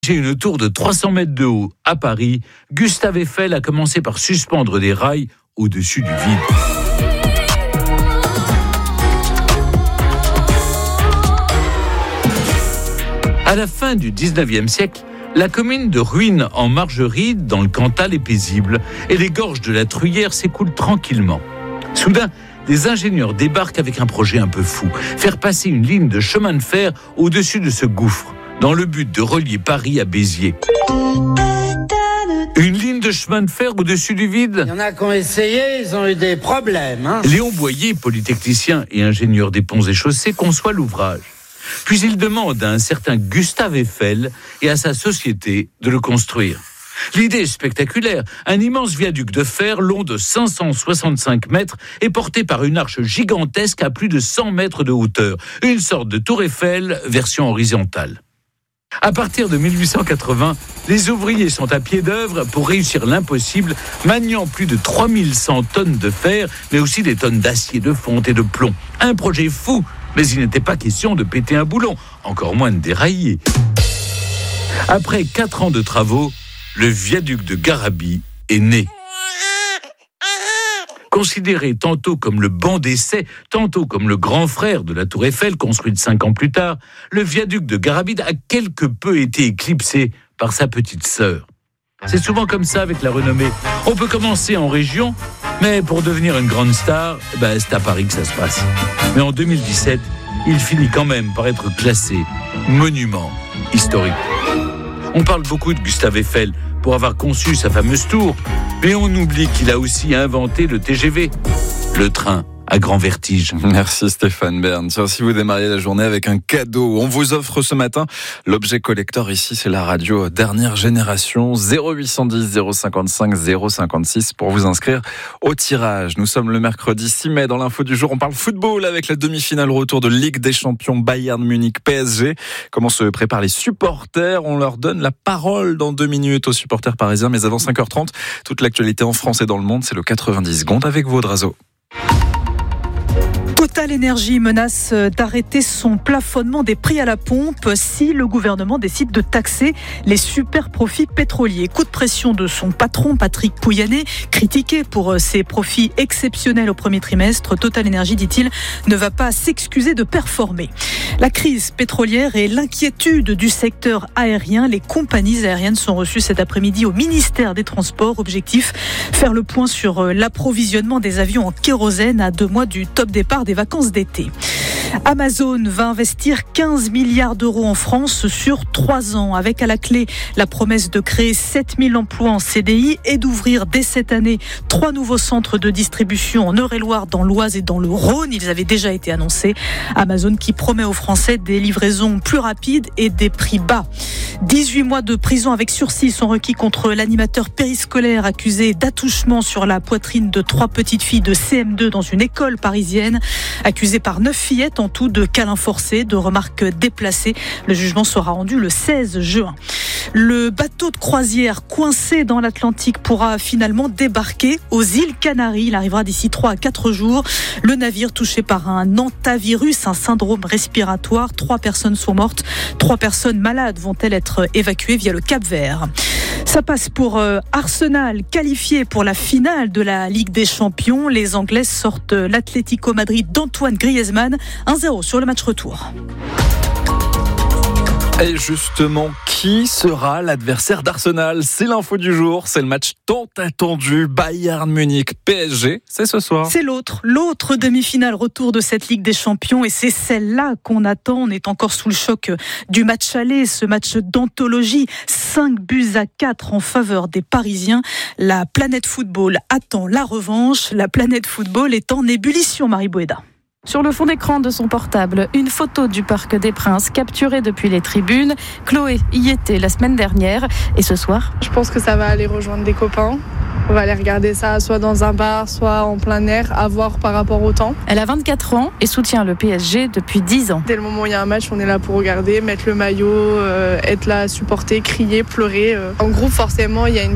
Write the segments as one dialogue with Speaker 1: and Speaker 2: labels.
Speaker 1: J'ai une tour de 300 mètres de haut à Paris. Gustave Eiffel a commencé par suspendre des rails au-dessus du vide. À la fin du 19e siècle, la commune de Ruines en Margerie, dans le Cantal, est paisible et les gorges de la Truyère s'écoulent tranquillement. Soudain, des ingénieurs débarquent avec un projet un peu fou, faire passer une ligne de chemin de fer au-dessus de ce gouffre, dans le but de relier Paris à Béziers. Une ligne de chemin de fer au-dessus du vide ?
Speaker 2: Il y en a qui ont essayé, ils ont eu des problèmes.
Speaker 1: Léon Boyer, polytechnicien et ingénieur des ponts et chaussées, conçoit l'ouvrage. Puis il demande à un certain Gustave Eiffel et à sa société de le construire. L'idée est spectaculaire. Un immense viaduc de fer long de 565 mètres est porté par une arche gigantesque à plus de 100 mètres de hauteur. Une sorte de tour Eiffel version horizontale. À partir de 1880, les ouvriers sont à pied d'œuvre pour réussir l'impossible, maniant plus de 3100 tonnes de fer, mais aussi des tonnes d'acier, de fonte et de plomb. Un projet fou, mais il n'était pas question de péter un boulon, encore moins de dérailler. Après 4 ans de travaux, le viaduc de Garabit est né. Considéré tantôt comme le banc d'essai, tantôt comme le grand frère de la tour Eiffel, construite 5 ans plus tard, le viaduc de Garabit a quelque peu été éclipsé par sa petite sœur. C'est souvent comme ça avec la renommée. On peut commencer en région, mais pour devenir une grande star, c'est à Paris que ça se passe. Mais en 2017, il finit quand même par être classé monument historique. On parle beaucoup de Gustave Eiffel pour avoir conçu sa fameuse tour, mais on oublie qu'il a aussi inventé le TGV, le train à grand vertige.
Speaker 3: Merci Stéphane Bern. Tiens, si vous démarriez la journée avec un cadeau, on vous offre ce matin l'objet collector. Ici, c'est la radio dernière génération. 0810 055 056 pour vous inscrire au tirage. Nous sommes le mercredi 6 mai. Dans l'info du jour, on parle football avec la demi-finale retour de Ligue des Champions Bayern Munich PSG. Comment se préparent les supporters? On leur donne la parole dans 2 minutes aux supporters parisiens. Mais avant 5h30, toute l'actualité en France et dans le monde, c'est le 90 secondes avec Vaudrazo.
Speaker 4: Total Énergie menace d'arrêter son plafonnement des prix à la pompe si le gouvernement décide de taxer les super profits pétroliers. Coup de pression de son patron Patrick Pouyanné, critiqué pour ses profits exceptionnels au premier trimestre. Total Énergie, dit-il, ne va pas s'excuser de performer. La crise pétrolière et l'inquiétude du secteur aérien. Les compagnies aériennes sont reçues cet après-midi au ministère des Transports. Objectif, faire le point sur l'approvisionnement des avions en kérosène à 2 mois du top départ des vacances d'été. Amazon va investir 15 milliards d'euros en France sur 3 ans, avec à la clé la promesse de créer 7000 emplois en CDI et d'ouvrir dès cette année 3 nouveaux centres de distribution en Eure-et-Loire, dans l'Oise et dans le Rhône. Ils avaient déjà été annoncés. Amazon qui promet aux Français des livraisons plus rapides et des prix bas. 18 mois de prison avec sursis sont requis contre l'animateur périscolaire accusé d'attouchement sur la poitrine de 3 petites filles de CM2 dans une école parisienne. Accusé par 9 fillettes en tout de câlins forcés, de remarques déplacées. Le jugement sera rendu le 16 juin. Le bateau de croisière coincé dans l'Atlantique pourra finalement débarquer aux îles Canaries. Il arrivera d'ici 3 à 4 jours. Le navire touché par un hantavirus, un syndrome respiratoire. 3 personnes sont mortes. 3 personnes malades vont-elles être évacuées via le Cap-Vert. Ça passe pour Arsenal, qualifié pour la finale de la Ligue des Champions. Les Anglais sortent l'Atlético Madrid d'Antoine Griezmann. 1-0 sur le match retour.
Speaker 3: Et justement, qui sera l'adversaire d'Arsenal? C'est l'info du jour, c'est le match tant attendu Bayern Munich PSG, c'est ce soir. C'est
Speaker 4: l'autre demi-finale retour de cette Ligue des Champions et c'est celle-là qu'on attend. On est encore sous le choc du match aller, ce match d'anthologie, 5-4 en faveur des Parisiens. La planète football attend la revanche, la planète football est en ébullition, Marie Boéda.
Speaker 5: Sur le fond d'écran de son portable, une photo du Parc des Princes capturée depuis les tribunes. Chloé y était la semaine dernière et ce soir,
Speaker 6: je pense que ça va aller rejoindre des copains. On va aller regarder ça soit dans un bar, soit en plein air, à voir par rapport au temps.
Speaker 5: Elle a 24 ans et soutient le PSG depuis 10 ans.
Speaker 6: Dès le moment où il y a un match, on est là pour regarder, mettre le maillot, être là, supporter, crier, pleurer. En groupe, forcément, il y a une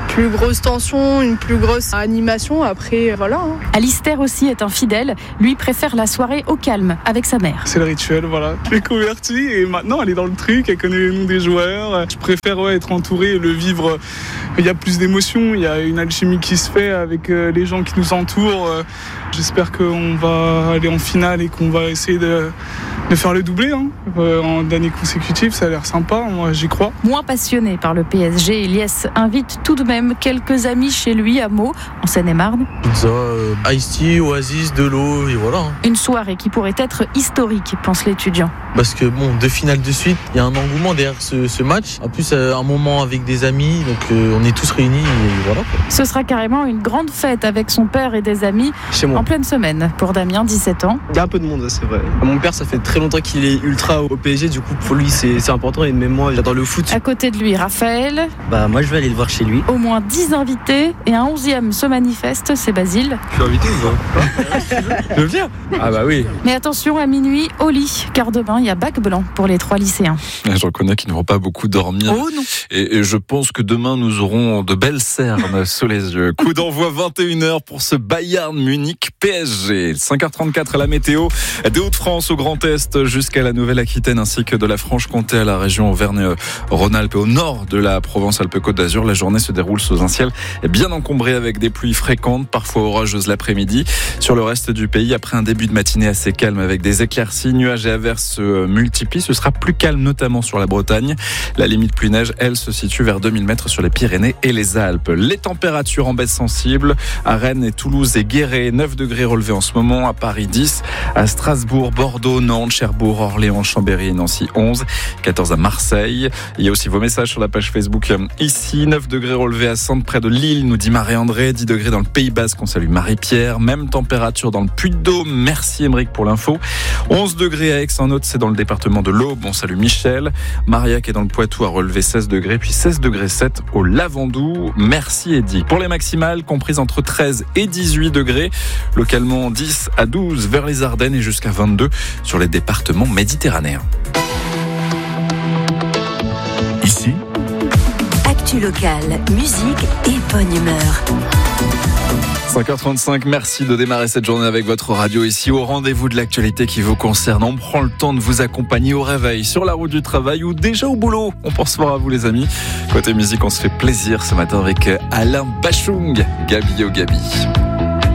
Speaker 6: plus grosse tension, une plus grosse animation. Après, voilà.
Speaker 5: Alistair aussi est un fidèle. Lui préfère la soirée au calme avec sa mère.
Speaker 7: C'est le rituel, voilà. Je l'ai convertie et maintenant elle est dans le truc, elle connaît les noms des joueurs. Je préfère être entouré et le vivre. Il y a plus d'émotions, il y a une alchimie qui se fait avec les gens qui nous entourent. J'espère qu'on va aller en finale et qu'on va essayer de faire le doublé en d'années consécutives. Ça a l'air sympa, moi j'y crois.
Speaker 5: Moins passionné par le PSG, Elias invite tout de même quelques amis chez lui à Meaux, en Seine-et-Marne.
Speaker 8: Pizza, Ice-Tea, Oasis, de l'eau et voilà.
Speaker 5: Une soirée qui pourrait être historique, pense l'étudiant.
Speaker 8: Parce que deux finales de suite, il y a un engouement derrière ce match. En plus, un moment avec des amis, donc on est tous réunis et voilà.
Speaker 5: Ce sera carrément une grande fête avec son père et des amis
Speaker 9: chez moi.
Speaker 5: En pleine semaine. Pour Damien, 17 ans.
Speaker 9: Il y a un peu de monde, c'est vrai. Mon père, ça fait très longtemps qu'il est ultra au PSG, du coup pour lui c'est important et même moi j'adore le foot.
Speaker 5: À côté de lui, Raphaël.
Speaker 10: Moi je vais aller le voir chez lui.
Speaker 5: Au moins 10 invités et un 11e se manifeste, c'est Basile.
Speaker 9: Je suis invité ou pas? Je viens. Ah bah oui.
Speaker 5: Mais attention, à minuit, au lit, car demain il y a bac blanc pour les 3 lycéens.
Speaker 3: Je reconnais qu'ils ne vont pas beaucoup dormir.
Speaker 5: Oh non.
Speaker 3: Et je pense que demain nous aurons de belles cernes sous les yeux. Coup d'envoi 21h pour ce Bayern Munich PSG. 5h34 à la météo des Hauts-de-France au Grand Est jusqu'à la Nouvelle-Aquitaine ainsi que de la Franche-Comté à la région Auvergne-Rhône-Alpes et au nord de la Provence-Alpes-Côte d'Azur. La journée se déroule sous un ciel bien encombré avec des pluies fréquentes, parfois orageuses l'après-midi. Sur le reste du pays, après un début de matinée assez calme avec des éclaircies, nuages et averses se multiplient. Ce sera plus calme notamment sur la Bretagne. La limite pluie-neige, elle, se situe vers 2000 mètres sur les Pyrénées et les Alpes. Les températures en baisse sensible à Rennes et Toulouse et Guéret, 9 degrés relevés en ce moment, à Paris 10, à Strasbourg, Bordeaux, Nantes, Cherbourg, Orléans, Chambéry et Nancy 11, 14 à Marseille. Il y a aussi vos messages sur la page Facebook ici, 9 degrés relevés à Saintes près de Lille, nous dit Marie-André, 10 degrés dans le Pays Basque, on salue Marie-Pierre, même température dans le Puy-de-Dôme, merci Émeric pour l'info, 11 degrés à Aix-en-Othe, c'est dans le département de l'Aube, on salue Michel, Mariac est dans le Poitou a relevé 16 degrés, puis 16 degrés 7 au Lavandou, merci Eddy. Pour les maximales, comprises entre 13 et 18 degrés, localement 10 à 12 vers les Ardennes et jusqu'à 22 sur les départements méditerranéens.
Speaker 11: Ici, actu locale, musique et bonne humeur.
Speaker 3: 5h35, merci de démarrer cette journée avec votre radio ici au rendez-vous de l'actualité qui vous concerne. On prend le temps de vous accompagner au réveil, sur la route du travail ou déjà au boulot. On pense fort à vous les amis. Côté musique, on se fait plaisir ce matin avec Alain Bachung, Gabi au Gabi.